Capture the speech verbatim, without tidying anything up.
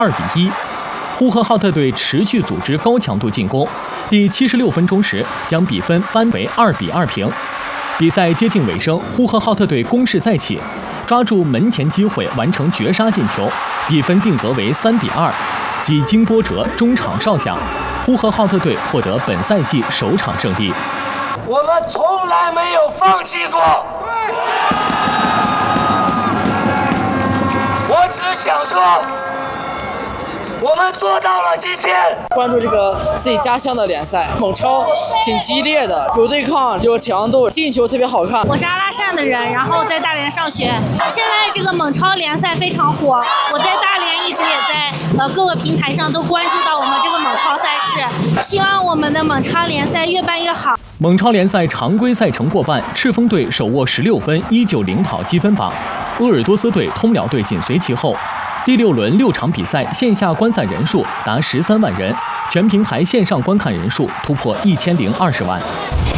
二比一。呼和浩特队持续组织高强度进攻，第七十六分钟时将比分扳为二比二平。比赛接近尾声，呼和浩特队攻势再起，抓住门前机会完成绝杀进球，比分定格为三比二。几经波折，中场哨响，呼和浩特队获得本赛季首场胜利。 我们从来没有放弃过。我只想说，我们做到了今天。 关注这个自己家乡的联赛，猛超挺激烈的，有对抗，有强度，进球特别好看。 我是阿拉善的人，然后在大连上学。现在这个猛超联赛非常火，我在大连一直也在呃各个平台上都关注到我们这个猛超赛事，希望我们的猛超联赛越办越好。 猛超联赛常规赛程过半，赤峰队手握十六分，依旧领跑积分榜，鄂尔多斯队、通辽队紧随其后。第六轮六场比赛线下观赛人数达十三万人，全平台线上观看人数突破一千零二十万。